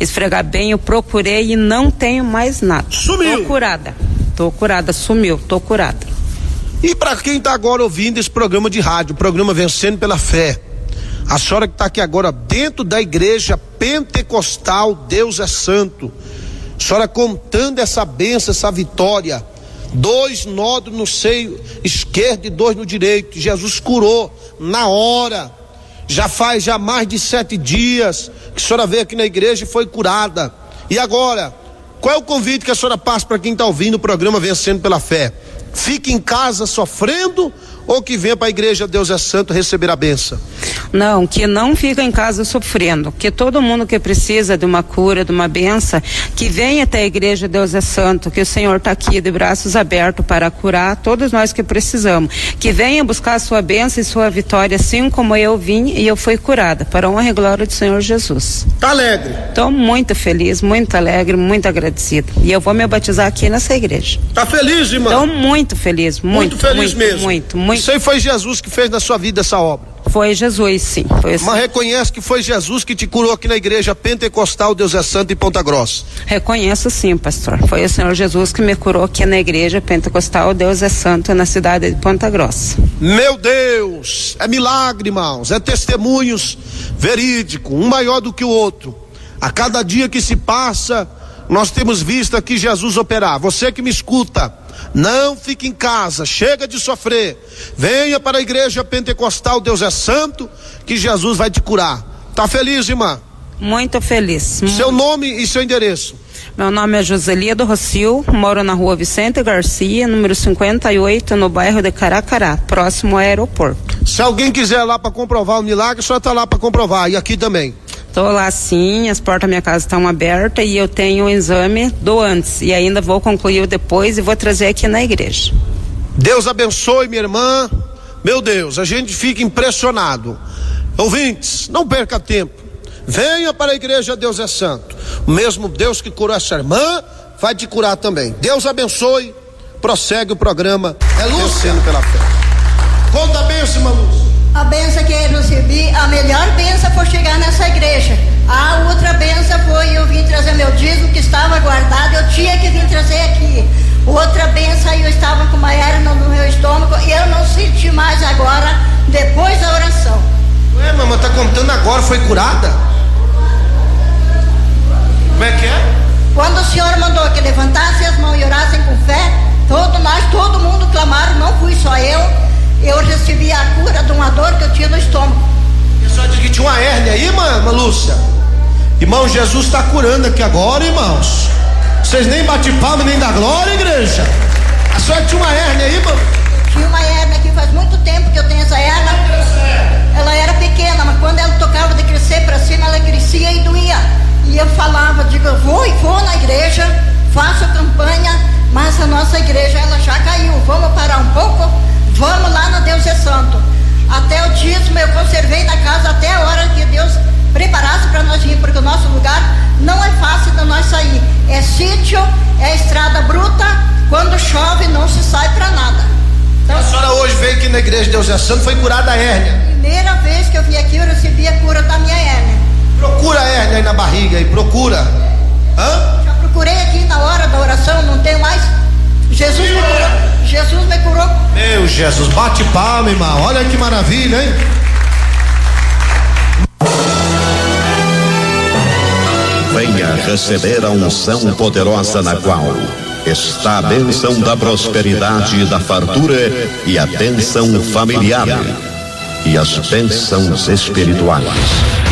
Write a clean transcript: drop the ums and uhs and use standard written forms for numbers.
esfregar bem, eu procurei e não tenho mais nada. Sumiu. Tô curada, sumiu, tô curada. E para quem está agora ouvindo esse programa de rádio, o programa Vencendo pela Fé, a senhora que está aqui agora dentro da igreja pentecostal Deus é Santo, a senhora contando essa bênção, essa vitória, 2 nódulos no seio esquerdo e 2 no direito, Jesus curou na hora, já faz mais de 7 dias que a senhora veio aqui na igreja e foi curada. E agora, qual é o convite que a senhora passa para quem está ouvindo o programa Vencendo pela Fé? Fique em casa sofrendo ou que venha para a igreja Deus é Santo receber a bênção? Não, que não fica em casa sofrendo, que todo mundo que precisa de uma cura, de uma bênção, que venha até a igreja Deus é Santo, que o Senhor está aqui de braços abertos para curar todos nós que precisamos, que venha buscar a sua bênção e sua vitória, assim como eu vim e eu fui curada, para a honra e glória do Senhor Jesus. Tá alegre? Estou muito feliz, muito alegre, muito agradecida, e eu vou me batizar aqui nessa igreja. Tá feliz, irmã? Estou muito feliz, muito feliz mesmo. Muito. Isso aí foi Jesus que fez na sua vida essa obra? Foi Jesus, sim. Foi assim. Mas reconhece que foi Jesus que te curou aqui na igreja pentecostal Deus é Santo em Ponta Grossa? Reconheço sim, pastor. Foi o Senhor Jesus que me curou aqui na igreja pentecostal Deus é Santo na cidade de Ponta Grossa. Meu Deus, é milagre, irmãos, é testemunhos verídicos, um maior do que o outro. A cada dia que se passa, nós temos visto aqui Jesus operar. Você que me escuta, não fique em casa, chega de sofrer, venha para a igreja pentecostal Deus é Santo, que Jesus vai te curar. Tá feliz, irmã? Muito feliz. Seu nome e seu endereço? Meu nome é Joselia do Rocio, moro na rua Vicente Garcia, número 58, no bairro de Caracará, próximo ao aeroporto. Se alguém quiser ir lá para comprovar o milagre, só tá lá para comprovar, e aqui também. Estou lá sim, as portas da minha casa estão abertas e eu tenho um exame do antes e ainda vou concluir o depois e vou trazer aqui na igreja. Deus abençoe, minha irmã. Meu Deus, a gente fica impressionado. Ouvintes, não perca tempo. Venha para a igreja Deus é Santo. O mesmo Deus que curou essa irmã vai te curar também. Deus abençoe. Prossegue o programa. É Lúcia pela Fé. Conta a bênção, irmã Lúcia. A benção que eu recebi, a melhor benção foi chegar nessa igreja. A outra benção foi eu vim trazer meu dízimo que estava guardado, eu tinha que vir trazer aqui. Outra benção, eu estava com uma hérnia no meu estômago e eu não senti mais agora, depois da oração. Ué, mamãe, tá contando agora, foi curada? Como é que é? Quando o Senhor mandou que levantassem as mãos e orassem com fé, todo mundo clamaram, não fui só eu recebi a cura de uma dor que eu tinha no estômago. A senhora disse que tinha uma hérnia aí, irmã Lúcia? Irmão, Jesus está curando aqui agora, irmãos. Vocês nem batem palma nem dá glória, igreja. A senhora tinha uma hérnia aí, irmã? Tinha uma hérnia aqui, faz muito tempo que eu tenho essa hérnia. Ela era pequena, mas quando ela tocava de crescer para cima, ela crescia e doía. E eu falava, digo, eu vou na igreja, faço campanha, mas a nossa igreja ela já caiu. Vamos parar um pouco? Vamos lá na Deus é Santo. Até o dízimo eu conservei na casa até a hora que Deus preparasse para nós ir, porque o nosso lugar não é fácil de nós sair. É sítio, é estrada bruta, quando chove não se sai para nada. Então, a senhora hoje veio aqui na igreja Deus é Santo, foi curada a hérnia. Primeira vez que eu vim aqui eu recebi a cura da minha hérnia. Procura a hérnia aí na barriga aí, procura. Já procurei aqui na hora da oração, não tenho mais. Jesus me curou. Jesus me curou. Meu Jesus, bate palma, irmão. Olha que maravilha, hein? Venha receber a unção poderosa na qual está a bênção da prosperidade e da fartura e a bênção familiar e as bênçãos espirituais.